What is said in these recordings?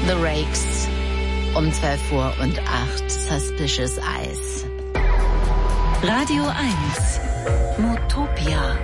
The Rakes um 12 Uhr und 8 Suspicious Eyes. Radio 1 Motopia.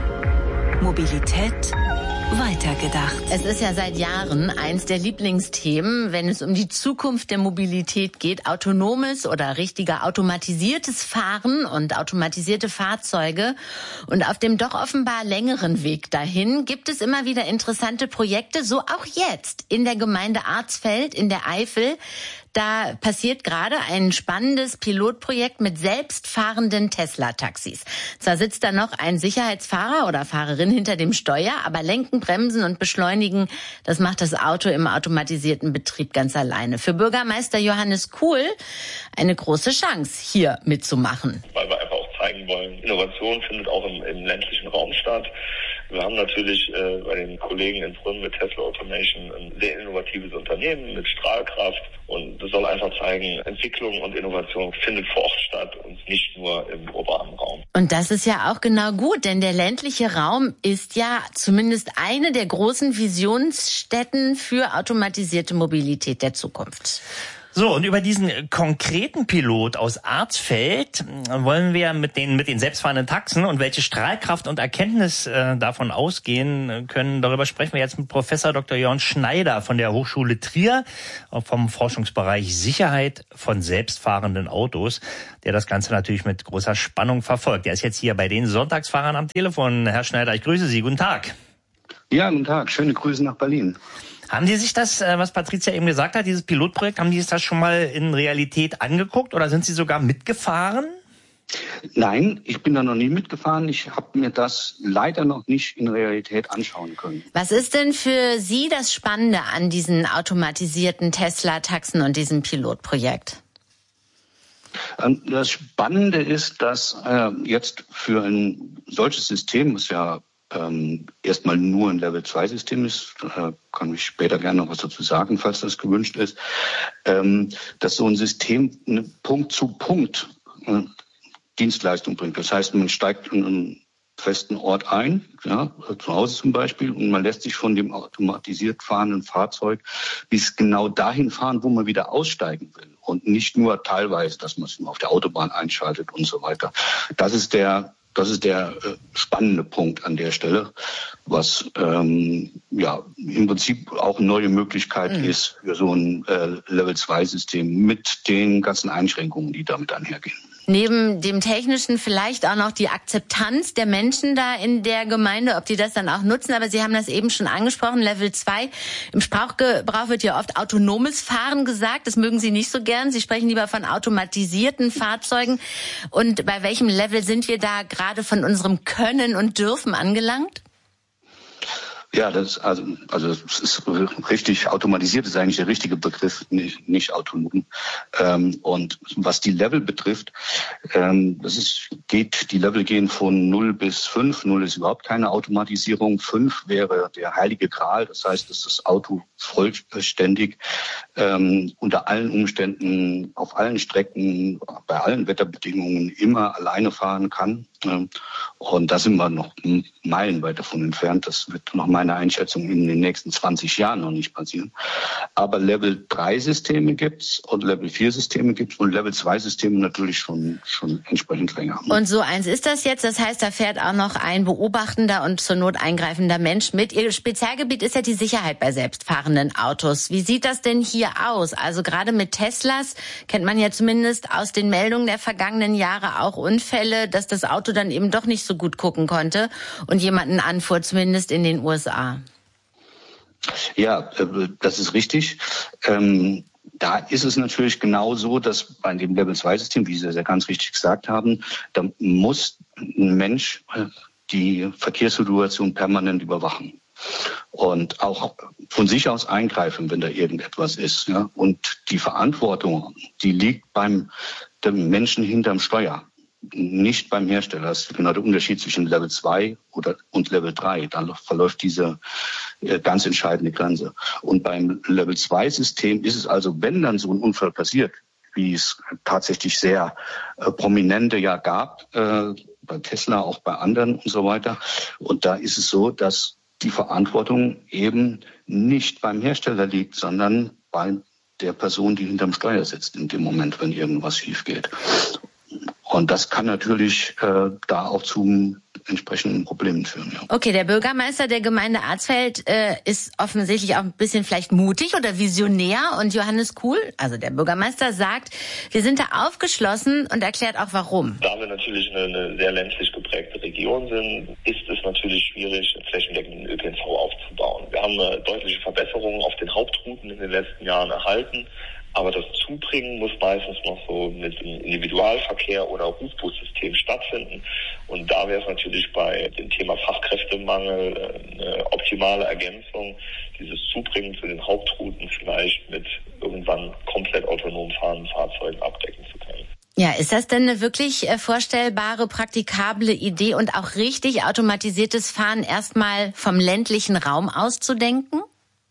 Mobilität weitergedacht. Es ist ja seit Jahren eins der Lieblingsthemen, wenn es um die Zukunft der Mobilität geht. Autonomes oder richtiger automatisiertes Fahren und automatisierte Fahrzeuge. Und auf dem doch offenbar längeren Weg dahin gibt es immer wieder interessante Projekte, so auch jetzt in der Gemeinde Arzfeld in der Eifel. Da passiert gerade ein spannendes Pilotprojekt mit selbstfahrenden Tesla-Taxis. Zwar sitzt da noch ein Sicherheitsfahrer oder Fahrerin hinter dem Steuer, aber lenken, bremsen und beschleunigen, das macht das Auto im automatisierten Betrieb ganz alleine. Für Bürgermeister Johannes Kuhl eine große Chance, hier mitzumachen. Weil wir einfach auch zeigen wollen, Innovation findet auch im ländlichen Raum statt. Wir haben natürlich bei den Kollegen in Brünn mit Tesla Automation ein sehr innovatives Unternehmen mit Strahlkraft und das soll einfach zeigen, Entwicklung und Innovation findet vor Ort statt und nicht nur im urbanen Raum. Und das ist ja auch genau gut, denn der ländliche Raum ist ja zumindest eine der großen Visionsstätten für automatisierte Mobilität der Zukunft. So, und über diesen konkreten Pilot aus Arzfeld wollen wir mit den selbstfahrenden Taxen und welche Strahlkraft und Erkenntnis davon ausgehen können. Darüber sprechen wir jetzt mit Professor Dr. Jörn Schneider von der Hochschule Trier vom Forschungsbereich Sicherheit von selbstfahrenden Autos, der das Ganze natürlich mit großer Spannung verfolgt. Er ist jetzt hier bei den Sonntagsfahrern am Telefon. Herr Schneider, ich grüße Sie. Guten Tag. Ja, guten Tag. Schöne Grüße nach Berlin. Haben die sich das, was Patricia eben gesagt hat, dieses Pilotprojekt, haben die sich das schon mal in Realität angeguckt oder sind Sie sogar mitgefahren? Nein, ich bin da noch nie mitgefahren. Ich habe mir das leider noch nicht in Realität anschauen können. Was ist denn für Sie das Spannende an diesen automatisierten Tesla-Taxen und diesem Pilotprojekt? Das Spannende ist, dass jetzt für ein solches System, das ja erstmal nur ein Level-2-System ist, kann ich später gerne noch was dazu sagen, falls das gewünscht ist, dass so ein System eine Punkt-zu-Punkt Dienstleistung bringt. Das heißt, man steigt in einen festen Ort ein, ja, zu Hause zum Beispiel, und man lässt sich von dem automatisiert fahrenden Fahrzeug bis genau dahin fahren, wo man wieder aussteigen will. Und nicht nur teilweise, dass man es auf der Autobahn einschaltet und so weiter. Das ist der spannende Punkt an der Stelle, was im Prinzip auch eine neue Möglichkeit ist für so ein Level-2-System mit den ganzen Einschränkungen, die damit einhergehen. Neben dem Technischen vielleicht auch noch die Akzeptanz der Menschen da in der Gemeinde, ob die das dann auch nutzen. Aber Sie haben das eben schon angesprochen, Level 2. Im Sprachgebrauch wird ja oft autonomes Fahren gesagt. Das mögen Sie nicht so gern. Sie sprechen lieber von automatisierten Fahrzeugen. Und bei welchem Level sind wir da gerade von unserem Können und Dürfen angelangt? Ja, das ist richtig. Automatisiert ist eigentlich der richtige Begriff, nicht autonom. Und was die Level betrifft, die Level gehen von 0 bis 5. 0 ist überhaupt keine Automatisierung. 5 wäre der heilige Gral. Das heißt, dass das Auto vollständig unter allen Umständen, auf allen Strecken, bei allen Wetterbedingungen immer alleine fahren kann. Und da sind wir noch meilenweit davon entfernt. Das wird nach meiner Einschätzung in den nächsten 20 Jahren noch nicht passieren. Aber Level-3-Systeme gibt's und Level-4-Systeme gibt's und Level-2-Systeme natürlich schon entsprechend länger. Und so eins ist das jetzt. Das heißt, da fährt auch noch ein beobachtender und zur Not eingreifender Mensch mit. Ihr Spezialgebiet ist ja die Sicherheit bei selbstfahrenden Autos. Wie sieht das denn hier aus? Also gerade mit Teslas kennt man ja zumindest aus den Meldungen der vergangenen Jahre auch Unfälle, dass das Auto dann eben doch nicht so gut gucken konnte und jemanden anfuhr, zumindest in den USA. Ja, das ist richtig. Da ist es natürlich genau so, dass bei dem Level-2-System, wie Sie ja ganz richtig gesagt haben, da muss ein Mensch die Verkehrssituation permanent überwachen. Und auch von sich aus eingreifen, wenn da irgendetwas ist. Ja? Und die Verantwortung, die liegt beim dem Menschen hinterm Steuer, nicht beim Hersteller. Das ist genau der Unterschied zwischen Level 2 und Level 3. Dann verläuft diese ganz entscheidende Grenze. Und beim Level 2 System ist es also, wenn dann so ein Unfall passiert, wie es tatsächlich sehr prominente ja gab, bei Tesla, auch bei anderen und so weiter. Und da ist es so, dass die Verantwortung eben nicht beim Hersteller liegt, sondern bei der Person, die hinterm Steuer sitzt in dem Moment, wenn irgendwas schief geht. Und das kann natürlich da auch zu entsprechenden Problemen führen. Ja. Okay, der Bürgermeister der Gemeinde Arzfeld ist offensichtlich auch ein bisschen vielleicht mutig oder visionär. Und Johannes Kuhl, also der Bürgermeister, sagt, wir sind da aufgeschlossen und erklärt auch warum. Da wir natürlich eine sehr ländlich geprägte Region sind, ist es natürlich schwierig, flächendeckenden ÖPNV aufzubauen. Wir haben deutliche Verbesserungen auf den Hauptrouten in den letzten Jahren erhalten. Aber das Zubringen muss meistens noch so mit dem Individualverkehr oder Rufbussystem stattfinden. Und da wäre es natürlich bei dem Thema Fachkräftemangel eine optimale Ergänzung, dieses Zubringen zu den Hauptrouten vielleicht mit irgendwann komplett autonom fahrenden Fahrzeugen abdecken zu können. Ja, ist das denn eine wirklich vorstellbare, praktikable Idee und auch richtig automatisiertes Fahren erstmal vom ländlichen Raum auszudenken?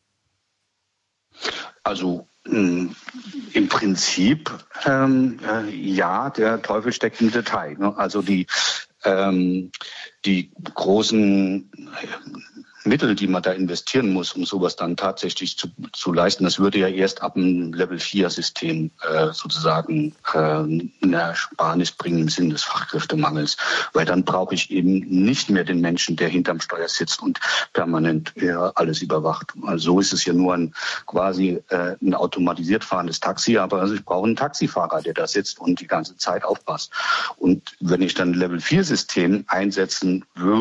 Also im Prinzip ja, der Teufel steckt im Detail. Ne? Also die großen Mittel, die man da investieren muss, um sowas dann tatsächlich zu leisten, das würde ja erst ab einem Level-4-System sozusagen eine Ersparnis bringen im Sinne des Fachkräftemangels. Weil dann brauche ich eben nicht mehr den Menschen, der hinterm Steuer sitzt und permanent alles überwacht. Also so ist es ja nur quasi ein automatisiert fahrendes Taxi, aber also ich brauche einen Taxifahrer, der da sitzt und die ganze Zeit aufpasst. Und wenn ich dann ein Level-4-System einsetzen würde,